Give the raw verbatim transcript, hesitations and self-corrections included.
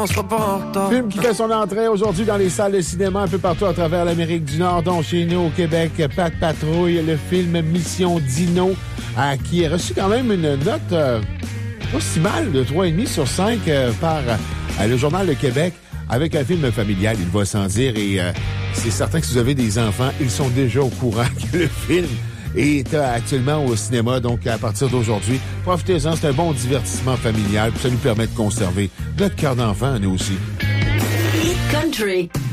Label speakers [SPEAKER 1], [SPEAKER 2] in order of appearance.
[SPEAKER 1] Film qui fait son entrée aujourd'hui dans les salles de cinéma un peu partout à travers l'Amérique du Nord, dont chez nous au Québec, Pat Patrouille, le film Mission Dino, euh, qui a reçu quand même une note euh, pas si mal de trois virgule cinq sur cinq euh, par euh, le Journal de Québec, avec un film familial, il va sans dire, et euh, c'est certain que si vous avez des enfants, ils sont déjà au courant que le film est euh, actuellement au cinéma, donc à partir d'aujourd'hui, profitez-en, c'est un bon divertissement familial, puis ça nous permet de conserver notre cœur d'enfant, nous aussi.
[SPEAKER 2] Country.